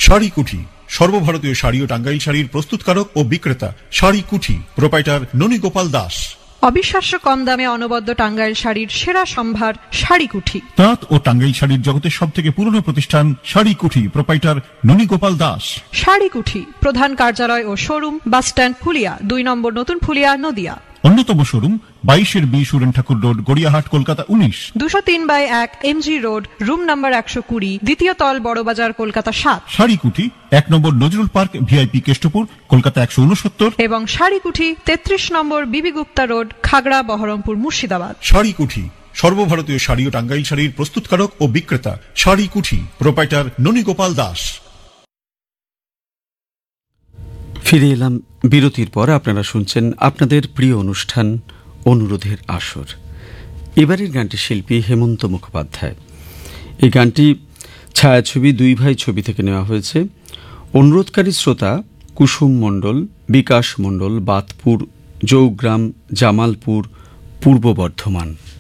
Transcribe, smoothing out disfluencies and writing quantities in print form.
শাড়ি কুঠি, সর্বভারতীয় শাড়ি ও টাঙ্গাইল শাড়ির প্রস্তুতকারক ও বিক্রেতা। শাড়ি কুঠি, প্রোপাইটার ননী গোপাল দাস। অবিশ্বাস্য কম দামে অনবদ্য টাঙ্গাইল শাড়ির সেরা সম্ভার শাড়ি কুঠি। তাঁত ও টাঙ্গাইল শাড়ির জগতের সব থেকে পুরনো প্রতিষ্ঠান শাড়ি কুঠি, প্রোপাইটার ননী গোপাল দাস। শাড়ি কুঠি, প্রধান কার্যালয় ও শোরুম বাসস্ট্যান্ড ফুলিয়া, 2 নম্বর নতুন ফুলিয়া, নদিয়া। অন্যতম শোরুম 22-B সুরেন ঠাকুর road, Gariahat, Kolkata 19। 203/1 MG road, room number 120, দ্বিতীয় তল, বড়বাজার, কলকাতা 7। শাড়ি কুঠি 1 নম্বর নজরুল পার্ক, VIP কেষ্টপুর, কলকাতা 169। এবং শাড়ি কুঠি 33 নম্বর বিবি গুপ্তা রোড, খাগড়া, বহরমপুর, মুর্শিদাবাদ। শাড়ি কুঠি, সর্বভারতীয় শাড়ি ও টাঙ্গাইল শাড়ির প্রস্তুতকারক ও বিক্রেতা। শাড়ি কুঠি, প্রোপাইটার ননী গোপাল দাস। ফিরে এলাম বিরতির পর। আপনারা শুনছেন আপনাদের প্রিয় অনুষ্ঠান অনুরোধের আসর। এবারের গানটি শিল্পী হেমন্ত মুখোপাধ্যায়। এই গানটি ছায়াছবি 2 ভাই ছবি থেকে নেওয়া হয়েছে। অনুরোধকারী শ্রোতা কুসুম মণ্ডল, বিকাশ মণ্ডল, বাতপুর, জৌগ্রাম, জামালপুর, পূর্ব বর্ধমান।